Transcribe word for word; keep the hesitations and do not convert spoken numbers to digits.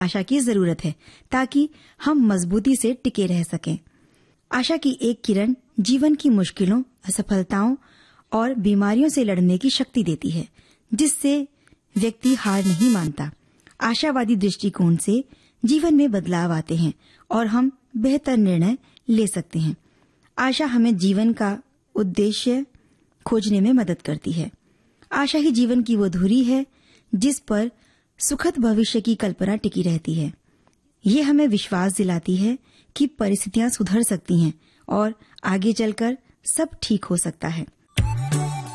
आशा की जरूरत है ताकि हम मजबूती से टिके रह सकें। आशा की एक किरण जीवन की मुश्किलों, असफलताओं और बीमारियों से लड़ने की शक्ति देती है, जिससे व्यक्ति हार नहीं मानता। आशावादी दृष्टिकोण से जीवन में बदलाव आते हैं और हम बेहतर निर्णय ले सकते हैं। आशा हमें जीवन का उद्देश्य खोजने में मदद करती है। आशा ही जीवन की वो धुरी है जिस पर सुखद भविष्य की कल्पना टिकी रहती है। ये हमें विश्वास दिलाती है कि परिस्थितियां सुधर सकती हैं और आगे चलकर सब ठीक हो सकता है।